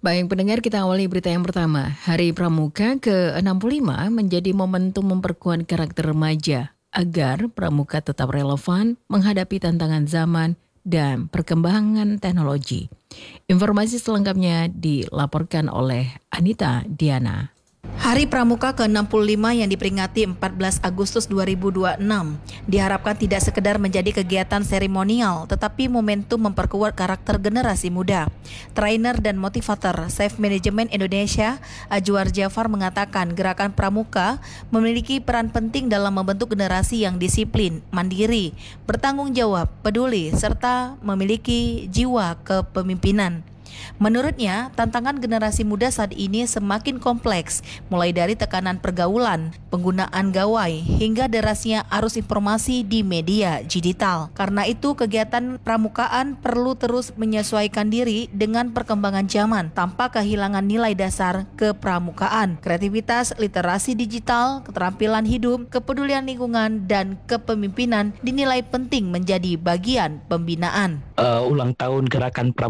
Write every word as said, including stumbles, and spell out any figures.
Baik pendengar, kita awali berita yang pertama. Hari Pramuka ke enam puluh lima menjadi momentum memperkuat karakter remaja agar pramuka tetap relevan menghadapi tantangan zaman dan perkembangan teknologi. Informasi selengkapnya dilaporkan oleh Anita Diana. Hari Pramuka ke enam puluh lima yang diperingati empat belas Agustus dua ribu dua puluh enam diharapkan tidak sekedar menjadi kegiatan seremonial, tetapi momentum memperkuat karakter generasi muda. Trainer dan motivator Safe Management Indonesia, Ajwar Jafar mengatakan gerakan Pramuka memiliki peran penting dalam membentuk generasi yang disiplin, mandiri, bertanggung jawab, peduli, serta memiliki jiwa kepemimpinan. Menurutnya, tantangan generasi muda saat ini semakin kompleks, mulai dari tekanan pergaulan, penggunaan gawai, hingga derasnya arus informasi di media digital. Karena itu, kegiatan pramukaan perlu terus menyesuaikan diri dengan perkembangan zaman, tanpa kehilangan nilai dasar kepramukaan, kreativitas, literasi digital, keterampilan hidup, kepedulian lingkungan, dan kepemimpinan dinilai penting menjadi bagian pembinaan. Uh, ulang tahun gerakan pramuka